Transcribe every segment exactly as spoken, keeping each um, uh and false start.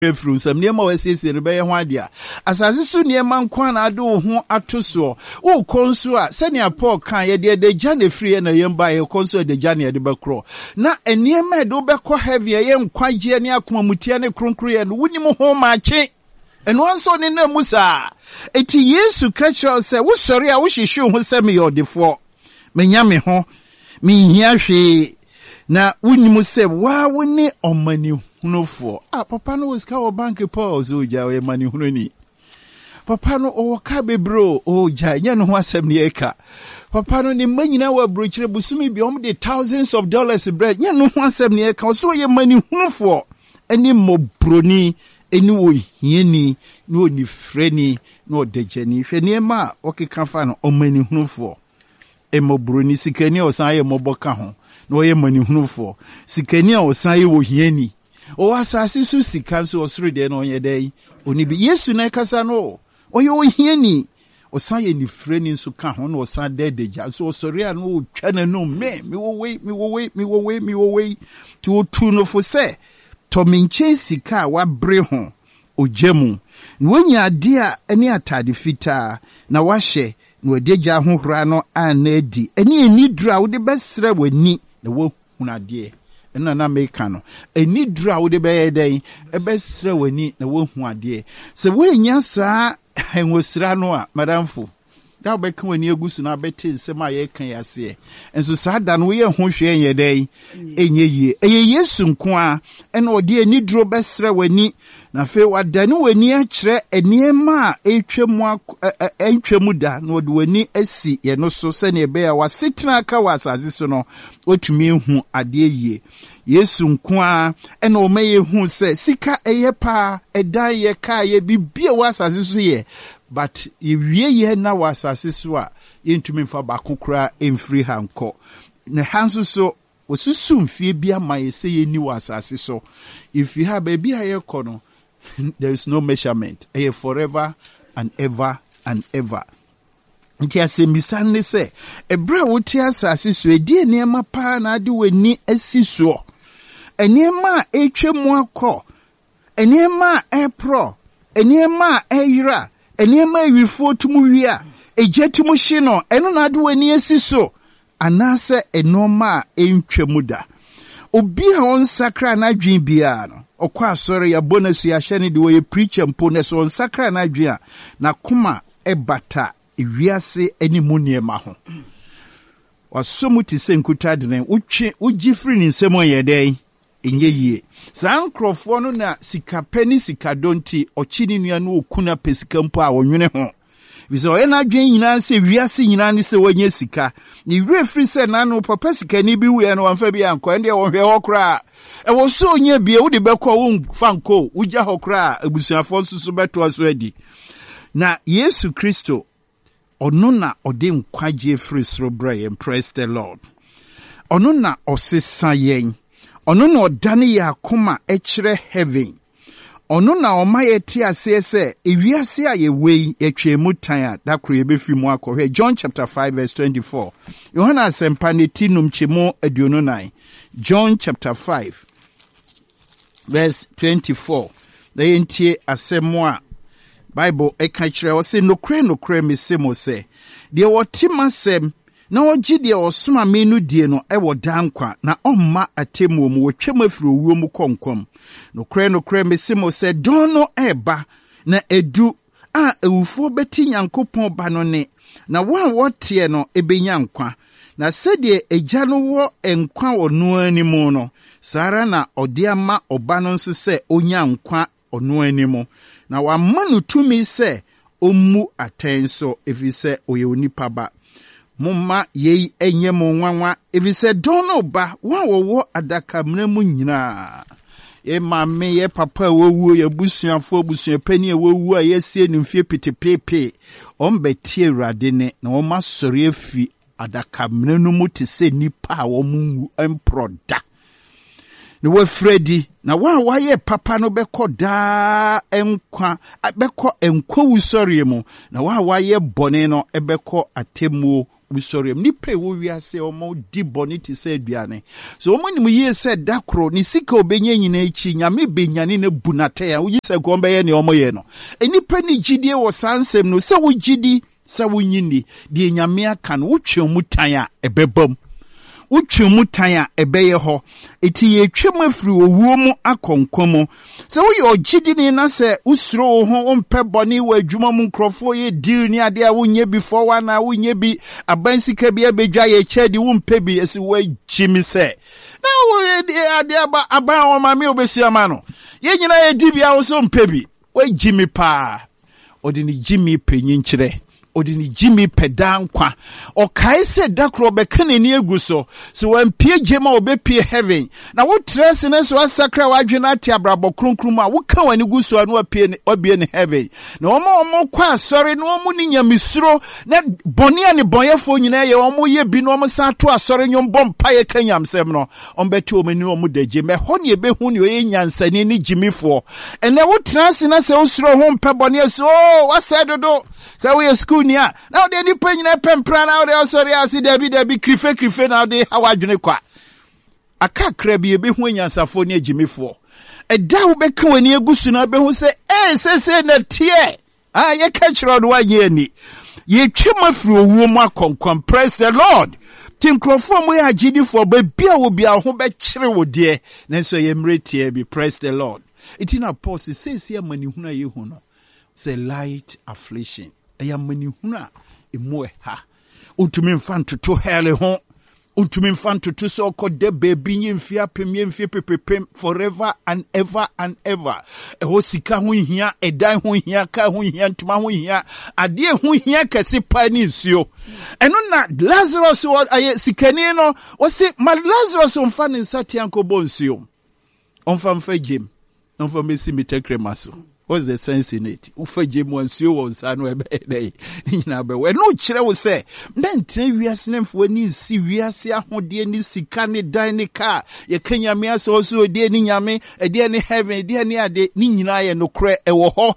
Refru some near more says in Rebellion Wadia. As I see near Mankwana do who at Tusso, oh, Consua, Senia Paul can ye dear the Johnny free and a young by a consul de Johnny at the Bacro. Now, a near me do Bacro heavy a young quite Jania Kumutiana Crunkry and Winnie home marching. And one son in the Musa. Eighty years to catch us, say, what sorry, I wish you show who sent me your default. Menyame ho, me here she. Now, when you must say, why wouldn't on money? No for ah papa no was ka bank pause o ja we mani hunoni papa no o ka be bro o ja nya no ho asem ne eka papa no ne manyina wa brochire busumi bi om de thousands of dollars bread nya no ho asem ne eka so ye mani hunofo eni mobroni eni wo hieni no ni freni no dejani hwe ne ma o keka fa no o mani hunofo e mobroni sikani o san ye moboka ho no ye mani hunofo sikani o san ye wo hieni o asase su sika so osoro de no ye dai oni bi Yesu na kasa no oye o hiani o san ye ni freni so ka ho no o san de deja so osori an o twa na no me me wo we me wo we me wo we me wo we to tu no fo se to minche sika wa bre ho ogemu wonya ade a eni atade fita na wahye na odeja ho hura no an na di eni eni dura wo de besra wani na wo hunade ena na meka no eni dura wo de be den e besra wani na wo hu ade se wo nya saa enwosira no a madamfo da be kan wani egusu na beti nsema ye kan yase enso saa da no ye ho hwe enye den enye yie eye Yesu nko a ena ode eni duro besra wani na fe wadane wani a kire eniema a etwemu entwemu da na ode wani asi ye no so se ne be ya wasetena aka wasaze so no otumi hu ade yie Yesu nko a ena o maye hu se sika eye pa edan ye ka ye bibia wasaze so ye but iwie ye na wasase so a yentumi mfa bakokura emfiri hanko ne hanso so osusu mfie bia maye se ye ni wasase so if you have baby aye kono there is no measurement aye forever and ever and ever nti asembisa ne se ebra woti asase so edi niema pa na ade wani asiso eniema etwemu akọ eniema epro eniema eyira eniema ewifo tumu wia ejetumu hino eno na ade wani asiso anase enoma entwemu da obi a on sakra na dwen bia no okwa asore ya bonus ya hye ne de we preacher mpo ne so on sakra na dwen na kuma ebata ewiase animu niema ho wasomu ti senkuta de ne utwe ugifri ni nsemo yedai enye yie sankrofo no na sikapeni sikadonti ochini nua no okuna pesika mpo a wonwene ho biso ye na dwen nyina se wiase nyina ne se wanye sika ni refri se na no papa sika ni bi wu no amfa bi anko ende wo hwe hokra e wo so onye bie wo de bekọ wo fanko wugya hokra abusuafo nsusu beto aso adi na Yesu Kristo ono na ode nkwaje free sro brain praise the Lord ono na osesa yen ono na odane ya akoma ekire heaven ono na omaye ti ase se ewiase a yewei etwemu tan a dakro yebefi mu akọhwe John chapter five verse twenty-four Yohana sempane num chemo aduonu nine John chapter five verse twenty-four the entie asemo a Bible eka kire o se nokre nokre mesemo se de wotimasem na ogi de osoma menu die no e wodankwa na omma atemu mu wotwem afiri owuo mu konkom nokre nokre mesemo se dono eba na edu a ewufo beti Nyankopon ba no ne na wa wotie no ebenya nkwa na sede egya no wo enkwa ono animu no sara na ode ama oba no nso se onya nkwa ono animu na wa manu tumi se omu atenso efise oye onipa ba mumma yei enye mo nwanwa efise dono ba wa wo adaka mnamu nyina ye mame ye papa wowu ye busuafo busuapani ye wowu a yesie ni mfie pitepepe ombetie urade ne na wo masori afi adaka mnanu mu te se nipa a wo mu emproda ne wa Fredi na wa wa ye papa no beko da enkwa beko enkwa wusori mu na wa wa ye bone no ebeko atemu sorry nipa wo wiase omo di bonity say aduane so omo nim ye say dakro ni sika obenya nyina echi nyame benyane na bunate ya wo yi say gombe ye ne omo ye no enipa ni gidie wo sansem no say wo gidi say wo nyini de nyame aka no wo twem tan a ebebam Uchumu tanya ebeye ho eti ye twem afiri owuo mu akonkomo se wo ye ogidi ni na se usuro ho ompe boni wa adwuma mu nkrofo ye deal ni ade a wonye before one na wonye bi abansika bi abedwa ye chedi wo mpe bi esi wa jimi se na wo ade aba aba o ma me obesi ama no ye nyina ye di bia wo so mpe bi wa jimi pa odini jimi penyin kire odini jimi pedan kwa o kai se dakro be kanani aguso so wan pie jema obepie heaven na wo tress ne so asakra wadwena ati abrabo kronkrum a wo ka wani guso anu apie obie ne heaven na omo omo kwa asore na omo ni nyamisuro na boni ani bonyefo nyina ye omo ye bi no omo sa to asore nyom bompa ye kanyamsem no ombeti omani omo daje me ho ne ebehu ne oye nyansani ni jimifo ene wo tress na se usuro ho mpe boni so oh wasedodo ka we school nia now they ni penny na pempra now they sorry as Debbie Debbie krife krife now they how adwene kwa aka krabi ebe hu anyansafo ne agimefo eda wo beka wani agusu na be hu se eh se se na tie ah ye ka kiro do wanye ani ye twema firi owuo mu akonkon praise the Lord tinkrofo mu ya agidifo ba bia wo bia ho be kire wo de na so ye mretie bi praise the Lord itina pause se se amani hu na ye hu no say light affliction eya mani huna emu ha untumi mfanto to hele ho untumi mfanto to so ko de baby nyemfia pem yemfia pepepem forever and ever and ever e ho sika ho hia edan ho hia ka ho hia ntuma ho hia ade ho hia kase pa ni nsuo eno na Lazarus wo aye sikani no wo se ma Lazarus omfa ne nsatia nkobo nsuo omfa mfa gem omfa mesi mitekremaso. What's the sense in it? Ufa jemu ansio wo nsano ebe dey. Nyina be we no kire wo se mentre wiase nemfo ni si wiase ahode ni sika ni dan ni car ye kanyame ase oso ode ni nyame ede ni heaven ede ni ade ni nyina ye no kre ewo ho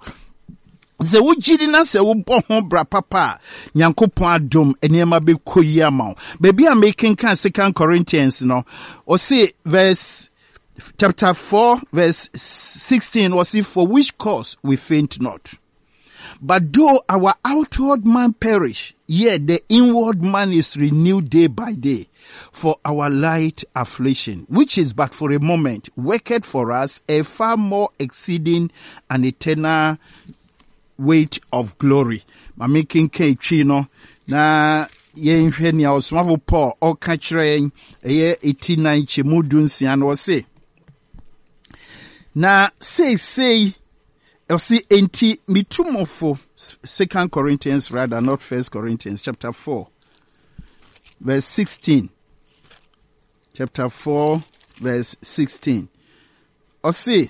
ze wo gidi na se wo bo ho bra papa nyankopon adom enema be koyi ama baby am making kan second Corinthians no o say verse chapter four, verse sixteen was if for which cause we faint not. But though our outward man perish, yet the inward man is renewed day by day. For our light affliction, which is but for a moment, worketh for us a far more exceeding and eternal weight of glory. I'm making K chino na yen hwani a osmavo Paul o ka kire eye eighty-nine chemudunsia no say na say say I see enti mitumofo second Corinthians rather not first Corinthians chapter four verse sixteen chapter four verse sixteen I see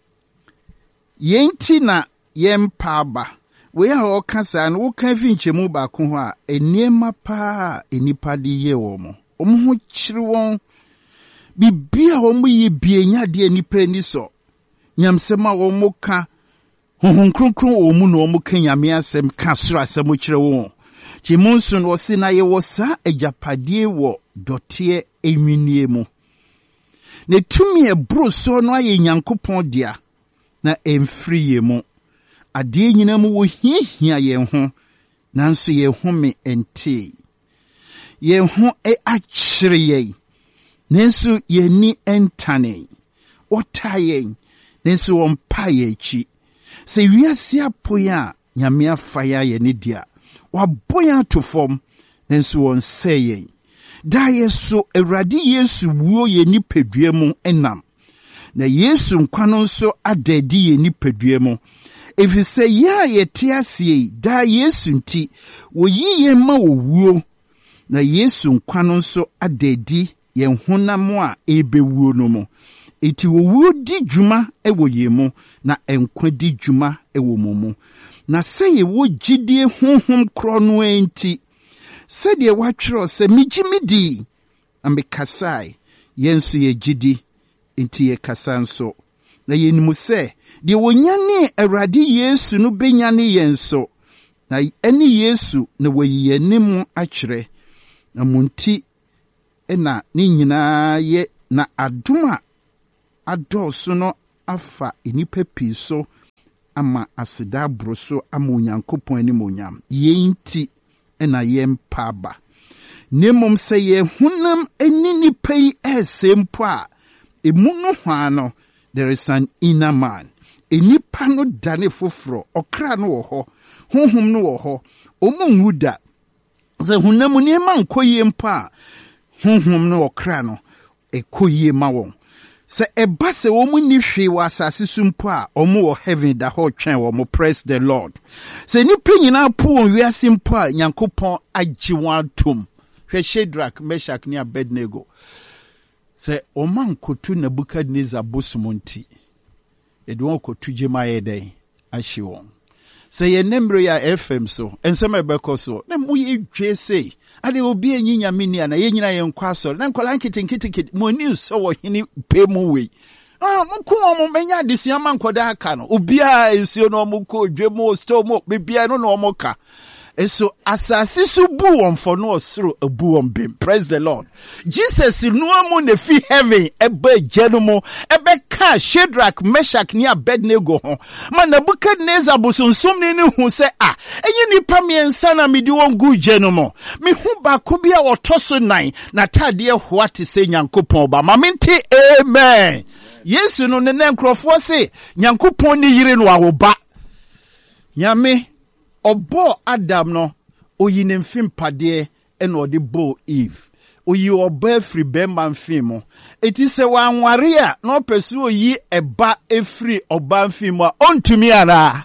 yenti na yempaba we are all kasa and wo kan fi nchemu ba ko ho a eniema pa enipa de ye wo mo omo ho kire won bibia wo mo ye bienya de enipa ni so nyamsema wo mo ka honhon kronkron wo mu no mo ka nyame asem ka soro asem kire wo ti munsun wo se na ye wo sa ajapadie wo dote enwinie mu ne tumi ebro so no aye nyankopon dia na emfiri ye mu ade nyina mu wo hiahia ye ho nanso ye home ente ye ho e akire ye nanso ye ni entane otaye nanso won pa ye chi se wiase apoya nyame afaya ye ne dia waboya to fom nanso won seye da yeso Awurade Yesu wuo ye ni pedua mu enam na Yesu nkwano nso adadi ye ni pedua mu efise ya ye tiasie da Yesu nti wo yiye ma wo wuo na Yesu nkwano nso adadi ye honam a ebewuo no mu eti wo wuo di djuma ewo ye mu na enkwa di djuma ewo mu mu na seye wo gidie honhom kro no enti se de watwero se migimidi ambe kasai yensu ye gidi enti ye kasanso na yenimu se de wonyane Awurade Yesu no benyane yenso na eni Yesu na wayiyanim akire na munti ena ni nyinaa ye na adoma adɔso no afa enipa pii so ama aseda broso ama Onyankopɔn anim onyam yenti ena yempa aba nemom sɛ ye hunam eni nipa yi esempo a emu no hwa no there is an inner man enipa no dane foforo okra no wo hɔ honhom no wo hɔ omunwuda sɛ hunam ni ma nkoyie mpa a honhom no okra no ekoyie ma won se eba se wo mu ni hwe wa asase so mpo a omo wo heaven da ho twen wo mo praise the Lord se ni pe nyina po won wiase mpo a Nyankopɔn agye won atom hwe Shadrach Meshach ni Abednego se o man kotu Nebukadnezar bosumonti edu won kotu jemaye den ahye won se ye nemre ya F M so ensem ebekɔ so na mo ye dwe sei ade obi enyinya mini ana ye nyina ye nkwa so na nkola nkitinkiti mo ni so wo hini pe mu we ah mo ko mo menya desua man koda aka no obi a ensuo no mo ko dwe mo sto mo bibia no no mo ka eso asase so bu won for no osoro abu won bem praise the Lord Jesus no amu ne fi heaven eba genu mo ebe ka Shadrach Meshach ni Abednego ho ma Nebukadnezar busonsum ni ni hu se ah enyi nipa miensa na medi won gu genu mo me hu ba ko bia otoso nan na tade ho ate se Nyankopɔn ba ma mente amen Yesu no ne nkrofo se Nyankopɔn ni yire no awoba nyame Obo Adam no oyi ne mfimpade ena ode bo Eve oyi oba efri bemba mfimo eti se wanware a na opesu oyi eba efri oba mfimo a ontumi ara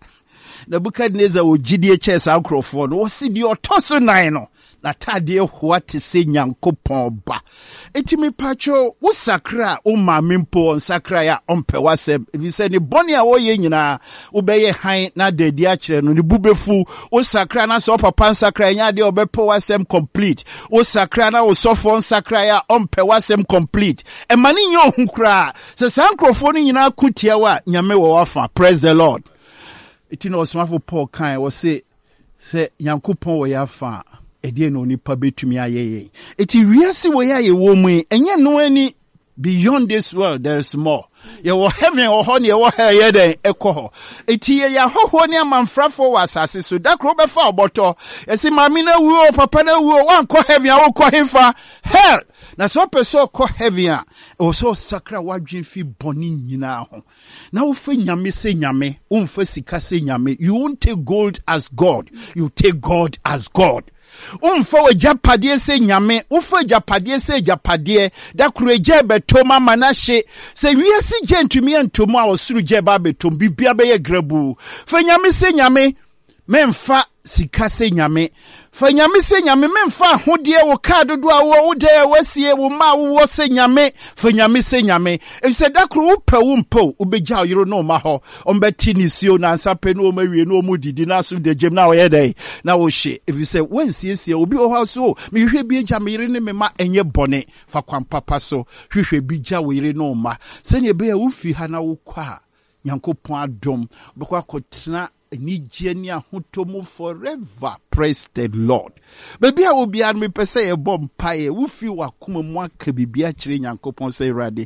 Nebukadnezar ogidie chesa akrofo no wosi di otoso nan no na tade ho ate se Nyankopɔn ba eti me pacho wo sakra o mamempo on sakra ya ompe wasem if you say ni boni a wo ye nyina wo beye han na dadi a kire no ni bubefu wo sakra na so papa sakra nya de obepo wasem complete wo sakra na wo sofo sakra ya ompe wasem complete e mani nyo hunkra se sankrofo ni nyina kutia wa nyame wo wafa praise the Lord eti no osmafo Paul kan wo se se Nyankopɔn wo ya fa edie no nipa betumi ayeye eti wiase wo ya ye wo mu enye no ani beyond this world there is more ye wo heaven wo ho ne ye wo ha ye den ekoho eti ye ya hoho ne amanfrafo wa asase so dakro be fa oboto esi mami na wu o papa na wu o wan ko heaven a wo ko hefa hell na so person ko heaven a o so sakra wadwen fi boni nyina ho na wo fa nyame se nyame wo fa sika se nyame you won't take gold as God you take God as God umfa we japadie se nyame ufa japadie se japadie da kureje betom amanahye se wiase gentumi antomu a osuru je ba betom bibia be ye grabu fa nyame se nyame memfa sika se nyame fa nyame se nyame memfa hodie wo card do a wo de wasie wo ma wo se nyame fa nyame se nyame e se da kru wo pa wo mpo obegya oyiro no ma ho ombeti ni sio na nsape no mawie no mu didi na so de gem na wo ye dai na wo hye if you say when siesie obi o ha so me hwe bi gya me yire ne me ma enye bone fa kwan papa so hwehwe bi gya wo yire no ma se ne be ya wo fi ha na wo kwa Nyankopɔn adom bekwa kotena ni jeni ahutomu forever praise the Lord baby a obi an me pese e bom pae wo fi wakoma mu aka bibia kire Nyankopɔn se irade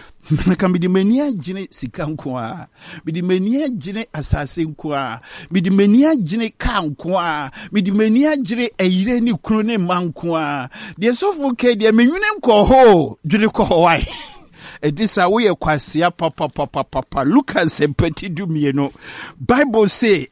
ka mi di mani agine sika nko a mi di mani agine asase nko a mi di mani agine ka nko a mi di mani agire eyire ni kunu ne manko a de sofo ke de menwune nko ho dwene ko ho wai edisa wo ye kwasia papa papa papa Lucas empati dumieno Bible say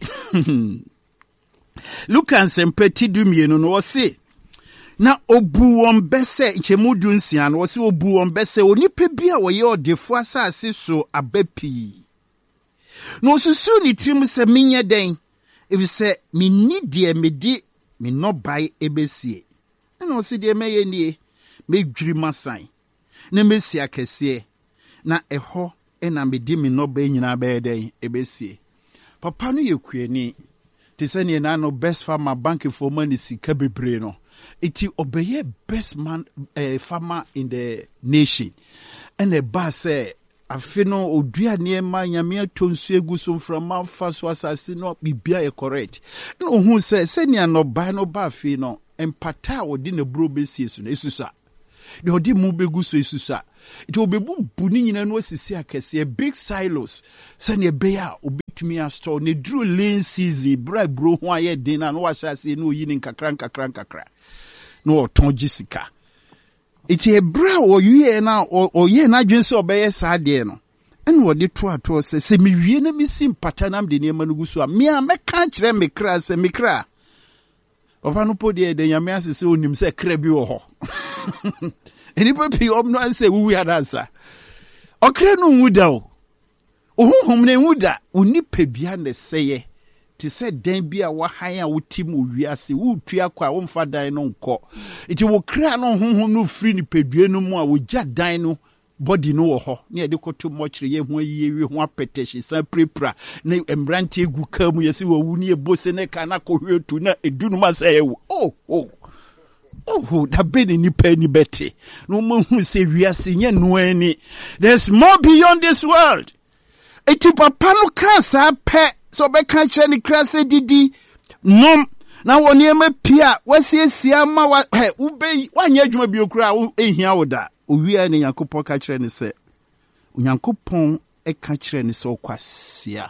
Lucas empati dumieno no say na obu won bese nchemudu nsia no say obu won bese onipa bia wo ye odefo asase so abapi no susu ni trim se menye den if say me need de me di me no buy ebesie na o se de meye nie me dwiri masan na mesi akese na eho ena medi me no ba nyina ba eden ebesie papa no yekuani te se ne na no best farmer bank for money sika bebre no iti obeye best man uh, farmer in the nation and the ba say afi no odua ne ma nyame atonsu egu so from fa so asase no bibia e correct no hu se se ne no ba no ba afi no empata o di ne bro besi esu na esusa de o di mu begu so esusa it will be bu ni nyina no asisi akese big silos se ne be ya obetumi a store ne dru lean season bra bro ho aye din na no wa sha se no yi ni nkakra nkakra nkakra no oton gisika it e bra o ye na o ye na dwense obeye sa de no ene wo de to ato se se me wie na me sim patanam de ne manugu so a me a me kan kire me kra se me kra ofa no podi de nyame asese onim se kra bi wo ho eni papi om no anse wu ya dansa okra no wuda o ohunhum ne wuda oni pabia ne seye ti se dan bi a wa han a wotim owiase wo tua kwa wo mfa dan no nko iti wo kra no honhom no free ni padue no mu a wo gya dan no body no wo ho ne de koto mochire ye ho yiye ho apetehye san prepra ne embrante egu kam yesi wo wu ne ebose ne kana ko hwetu na edunu ma se ewo oh oh oh da beni ni pa ni bete no mo hu se wiase nye no ani there's more beyond this world eti papa no ka sa pe so be ka kire ni krase didi nom na woni ema pia wasiesia ma wa he ube wanya adwuma bi okura ehia woda owia ne Yakobon ka kire ne se Yakobon e ka kire ne se okwasia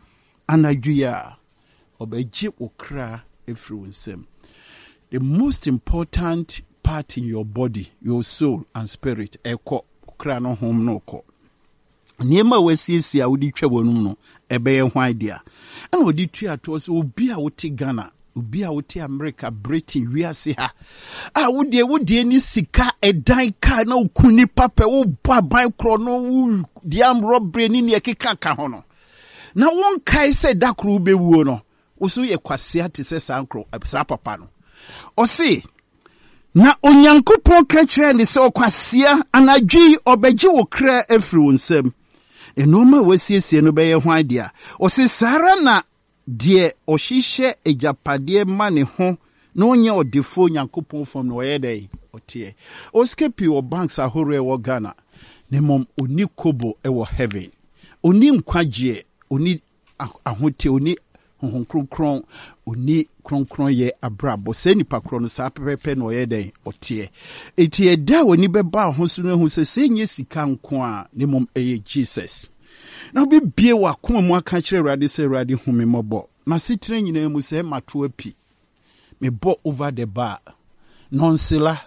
anadwia obeji okra efri wonsem. The most important part in your body, your soul and spirit, eko okra no hom no ko niema wasiesia wodi twa wonum no ebeye ho idea ana wodi tua to so obi a wote Ghana obi a wote America Britain wiase ha ah wodi wodi ni sika edan ka na okuni papa wo baban kro no wo diam robbery ni ne ekeka ka ho no na won kai se dakro bewuo no wo so ye kwase ate se sankro sa papa no o si na Onyankopon ka kire ne se okwasia anadwi obeji wo kra efri wonsem enoma wasiesie no beye ho idea o se sara na de ohihye ejapade ma ne ho na onye odefo Onyankopon fom no ye dey otie o skepi o banks ahoro e wo Ghana ne mom oni kobo e wo heaven oni nkwaje oni ahote oni honhon kronkron oni kronkron ye abrabo se nipa kro no sa pepepe no ye den otie eti eda oni beba ho so no hu se senye sika nko a ne mom eye Jesus na bi bie wa koma mu aka kire Awurade se Awurade hu me mobo na sitre nyina mu se mato api me bo over the bar nonsela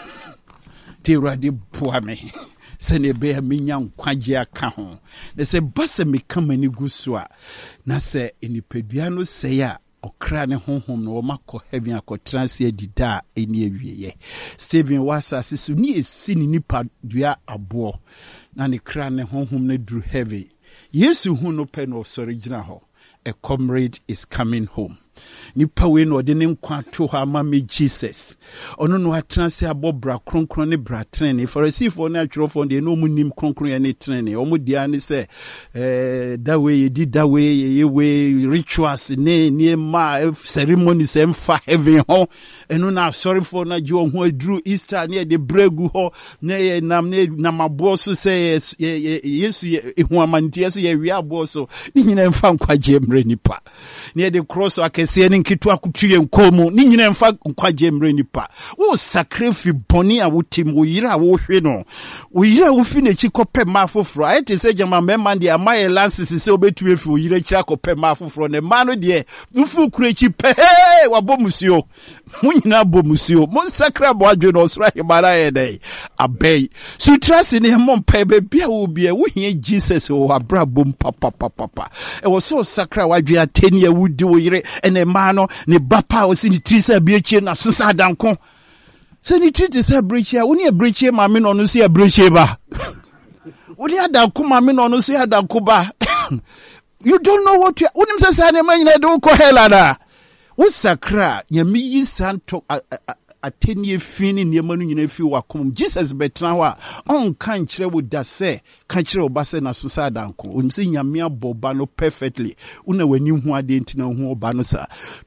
te Awurade boa me se ne be me nya nkwaje aka ho na se base me kama ni gusua na se enipadua no se ya okra ne honhom no makọ heaven akọtranse adida eni awieye Stephen wasa sisu ni esi ni nipa dua abo na ne kra ne honhom na duru heaven Yesu hu no pe no sori gina ho a comrade is coming home nipa we no de ne nkwa to ha ma me Jesus ono no atranse abobra kronkron ne bra trene Pharisee na atwerofo de no munim kronkron ya ne trene omo dia ne se eh that way di that way ye we rituals ne ne ma ceremony se mfa heaven ho eno na sorry for na ji ho adru Easter ne de bregu ho ne nam ne namabo so se Yesu ehu amantie so ye wi abo so ni nyina mfa nkwaje mre nipa ne de cross akese ni nkitu akutuye nkomu ni nyina mfa nkwaje mre nipa wo sacrifice boni a wotim wo yira wo hwe no wo yira wo fi na chi kope ma foforo ayete se jama mema de amaye lances se obetu efi wo yira kira kope ma foforo ne ma no de ufu kure chi pe wa bomusio mo nyina bomusio mo sakra bo adwe no sra himara ye dai abei sutrasi ne mo mpa be bia wo bia wo hia Jesus wo abra bom papa papa papa e wo so sakra wadwe ateni a wudi wo yire ene ma no ne bapa o si ni trisa bi echi na sosa danko se ni triti se brechi wo ni brechi ma me no no se brechi ba wo ni adanko ma me no no se adanko ba you don't know what you unim se sa ne ma nyina de ko hela da wo sakra nyame yi santo ateni fini ne ma no nyina fi wakom Jesus betra ho a on kan kire wo da se kan kire wo ba se na sosa danko unim se nyame aboba no perfectly una wani hu ade ntina hu oba no sa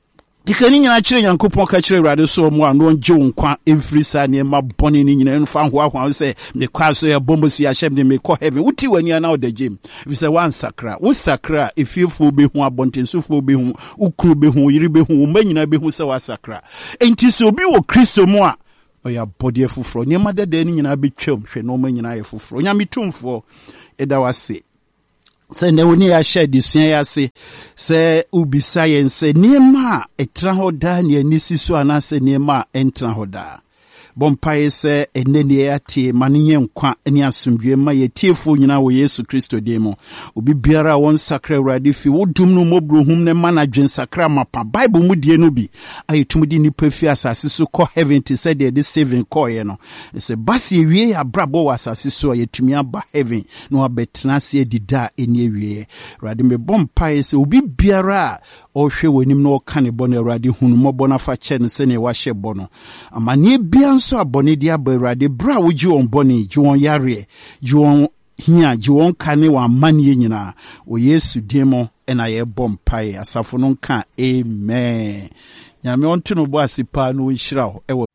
Dikani nyina kire Nyankopɔn ka kire Awurade so mu a no nje wo nkwa emfiri sa ne ma bɔne ni nyina nfa ho ahwa sɛ me kwa so ya bombo so ya hyem de me kɔ heaven wuti wani ana oda gym if say one sakra wo sakra efiefo be hu abɔntensofo be hu ukru be hu yiri be hu ma nyina be hu sɛ wa sakra enti so bi wo Kristo mu a oya body fufuro ne ma dede ni nyina betwam hwɛ no ma nyina yɛ fufuro nyame tumfo eda wase se ne woni ya share disua ya se se ubisa yen se niema etra ho da ne anisi so anase niema entra ho da bompae se enene ya tie manenye nkwa ne asomdwe ma ye tiefo nyina wo Yesu Kristo demo obi biara won sakra Awurade fi wodum no mobrohum ne manadwen sakra mapa Bible mu die no bi ayetumdi nipa fi asase so ko heaven ti said the saving call ye no se basi ewie ya brabo wa asase so ayetumi aba heaven no abetena se edida eni ewie Awurade me bompae se obi biara o hwe wonim no ka ne bɔ no Awurade hunu mɔbɔ na fa kyɛ no se ne wa hye bɔ no amane bia nso abɔne dia ba Awurade bra wo gi on bɔne gi won yare gi won hia gi won ka ne wa mane nyina o Yesu demo ena ye bɔ mpae asafo no nka amen nyame onto no bo asipa no nhyira wo